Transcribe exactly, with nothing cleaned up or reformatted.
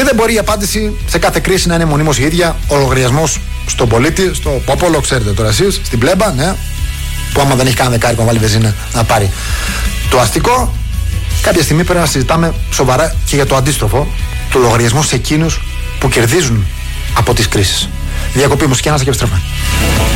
δεν μπορεί η απάντηση σε κάθε κρίση να είναι μονίμως η ίδια. Ο λογαριασμός στον πολίτη, στο πόπολο, ξέρετε τώρα εσείς, στην πλέμπα, ναι, που άμα δεν έχει κανένα δεκάρικο να βάλει βενζίνα να πάρει το αστικό. Κάποια στιγμή πρέπει να συζητάμε σοβαρά και για το αντίστροφο, το λογαριασμό σε εκείνους που κερδίζουν από τις κρίσεις. Διακοπή μουσική, να σας και επιστρέφουμε.